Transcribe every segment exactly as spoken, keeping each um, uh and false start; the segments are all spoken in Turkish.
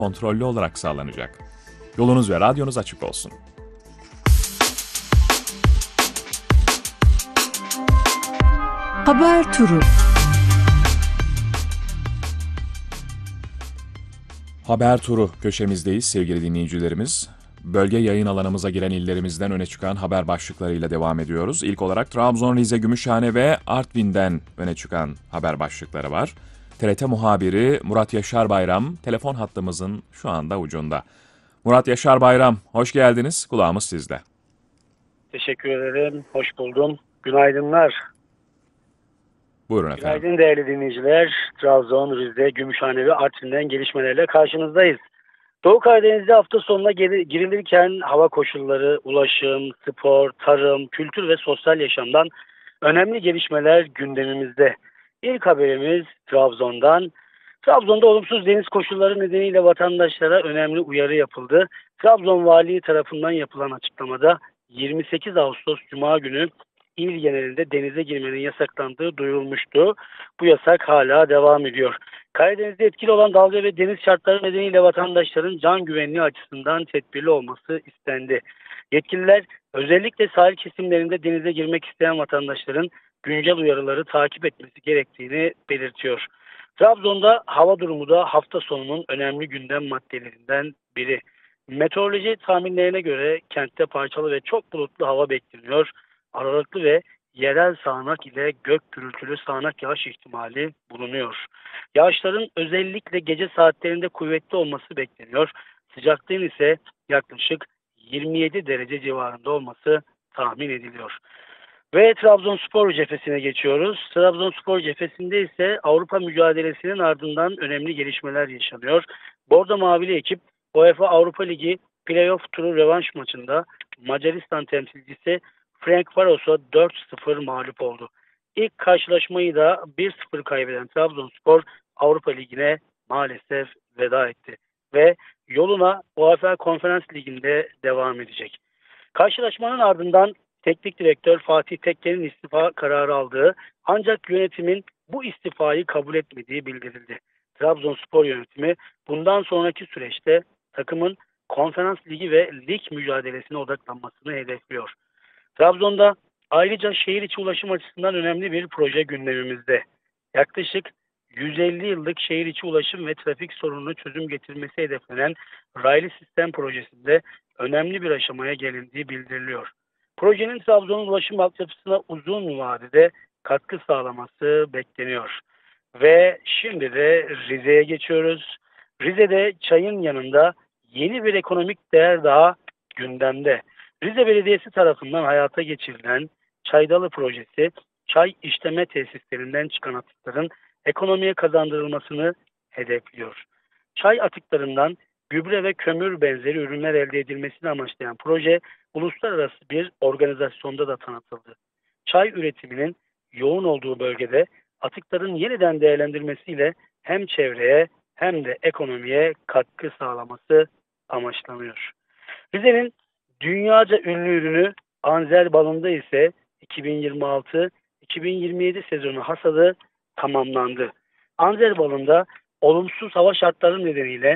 kontrollü olarak sağlanacak. Yolunuz ve radyonuz açık olsun. Haber turu. Haber turu köşemizdeyiz sevgili dinleyicilerimiz. Bölge yayın alanımıza giren illerimizden öne çıkan haber başlıklarıyla devam ediyoruz. İlk olarak Trabzon, Rize, Gümüşhane ve Artvin'den öne çıkan haber başlıkları var. T R T muhabiri Murat Yaşar Bayram telefon hattımızın şu anda ucunda. Murat Yaşar Bayram, hoş geldiniz. Kulağımız sizde. Teşekkür ederim. Hoş buldum. Günaydınlar. Buyurun efendim. Günaydın değerli dinleyiciler. Trabzon, Rize, Gümüşhane ve Artvin'den gelişmelerle karşınızdayız. Doğu Karadeniz'de hafta sonuna girilirken hava koşulları, ulaşım, spor, tarım, kültür ve sosyal yaşamdan önemli gelişmeler gündemimizde. İlk haberimiz Trabzon'dan. Trabzon'da olumsuz deniz koşulları nedeniyle vatandaşlara önemli uyarı yapıldı. Trabzon Valiliği tarafından yapılan açıklamada yirmi sekiz Ağustos Cuma günü il genelinde denize girmenin yasaklandığı duyurulmuştu. Bu yasak hala devam ediyor. Karadeniz'de etkili olan dalga ve deniz şartları nedeniyle vatandaşların can güvenliği açısından tedbirli olması istendi. Yetkililer özellikle sahil kesimlerinde denize girmek isteyen vatandaşların güncel uyarıları takip etmesi gerektiğini belirtiyor. Trabzon'da hava durumu da hafta sonunun önemli gündem maddelerinden biri. Meteoroloji tahminlerine göre kentte parçalı ve çok bulutlu hava bekleniyor. Aralıklı ve yerel sağanak ile gök gürültülü sağanak yağış ihtimali bulunuyor. Yağışların özellikle gece saatlerinde kuvvetli olması bekleniyor. Sıcaklığın ise yaklaşık yirmi yedi derece civarında olması tahmin ediliyor. Ve Trabzonspor cephesine geçiyoruz. Trabzonspor cephesinde ise Avrupa mücadelesinin ardından önemli gelişmeler yaşanıyor. Bordo Mavili ekip UEFA Avrupa Ligi Playoff turu rövanş maçında Macaristan temsilcisi Ferencvaros'a dört sıfır mağlup oldu. İlk karşılaşmayı da bir sıfır kaybeden Trabzonspor Avrupa Ligi'ne maalesef veda etti ve yoluna UEFA Konferans Ligi'nde devam edecek. Karşılaşmanın ardından teknik direktör Fatih Tekke'nin istifa kararı aldığı ancak yönetimin bu istifayı kabul etmediği bildirildi. Trabzonspor yönetimi bundan sonraki süreçte takımın Konferans Ligi ve lig mücadelesine odaklanmasını hedefliyor. Trabzon'da ayrıca şehir içi ulaşım açısından önemli bir proje gündemimizde. Yaklaşık yüz elli yıllık şehir içi ulaşım ve trafik sorununu çözüm getirmesi hedeflenen raylı sistem projesinde önemli bir aşamaya gelindiği bildiriliyor. Projenin Trabzon'un ulaşım altyapısına uzun vadede katkı sağlaması bekleniyor. Ve şimdi de Rize'ye geçiyoruz. Rize'de çayın yanında yeni bir ekonomik değer daha gündemde. Rize Belediyesi tarafından hayata geçirilen Çaydalı projesi, çay işleme tesislerinden çıkan atıkların ekonomiye kazandırılmasını hedefliyor. Çay atıklarından gübre ve kömür benzeri ürünler elde edilmesini amaçlayan proje, uluslararası bir organizasyonda da tanıtıldı. Çay üretiminin yoğun olduğu bölgede atıkların yeniden değerlendirmesiyle hem çevreye hem de ekonomiye katkı sağlaması amaçlanıyor. Rize'nin dünyaca ünlü ürünü Anzer balında ise iki bin yirmi altı iki bin yirmi yedi sezonu hasadı tamamlandı. Anzer balında olumsuz hava şartları nedeniyle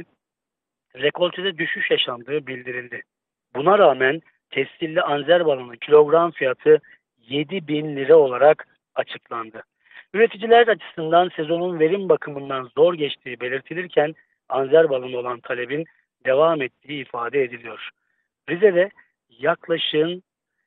rekoltede düşüş yaşandığı bildirildi. Buna rağmen tescilli Anzer balının kilogram fiyatı yedi bin lira olarak açıklandı. Üreticiler açısından sezonun verim bakımından zor geçtiği belirtilirken Anzer balına olan talebin devam ettiği ifade ediliyor. Rize'de yaklaşık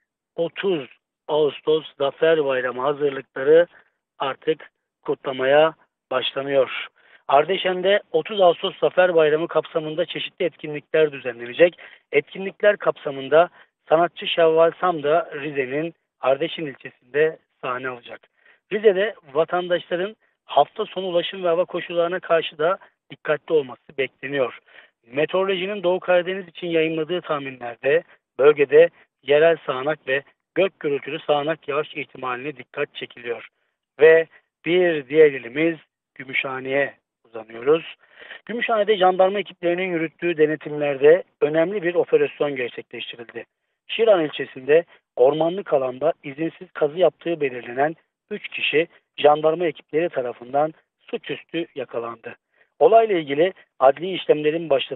otuz Ağustos Zafer Bayramı hazırlıkları artık kutlamaya başlanıyor. Ardeşen'de otuz Ağustos Zafer Bayramı kapsamında çeşitli etkinlikler düzenlenecek. Etkinlikler kapsamında sanatçı Şevval Sam da Rize'nin Ardeşen ilçesinde sahne alacak. Rize'de vatandaşların hafta sonu ulaşım ve hava koşullarına karşı da dikkatli olması bekleniyor. Meteorolojinin Doğu Karadeniz için yayınladığı tahminlerde bölgede yerel sağanak ve gök gürültülü sağanak yağış ihtimaline dikkat çekiliyor. Ve bir diğer ilimiz Gümüşhane'ye uzanıyoruz. Gümüşhane'de jandarma ekiplerinin yürüttüğü denetimlerde önemli bir operasyon gerçekleştirildi. Şiran ilçesinde ormanlık alanda izinsiz kazı yaptığı belirlenen üç kişi jandarma ekipleri tarafından suçüstü yakalandı. Olayla ilgili adli işlemlerin başlatılması